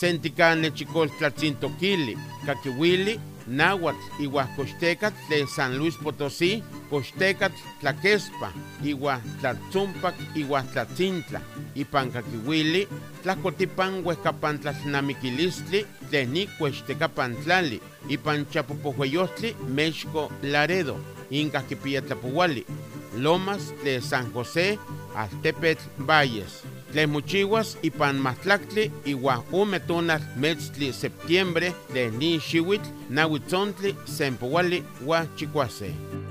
Senticane chicoltlatzintokili, Caquihuili, Náhuatl, Ihuascochtecatl de San Luis Potosí, Cochtecatl, Tlaquespa, Ihuastlatzumpac, Ihuastlatzintla, Ipancaquihuili, Tlacotipan, Huescapantlalnamiquilistli, Tlenicuextecapantlali, Ipanchapopohueyostli, México, Laredo, Incasquipiatlapuhuali, Lomas de San José, Altepetl, Valles. Tlemuchihuas ipan Mahtlactli iwa umetonal metztli septiembre de Nixihuitl, Nahuitzontli, Sempouali, Chicuase.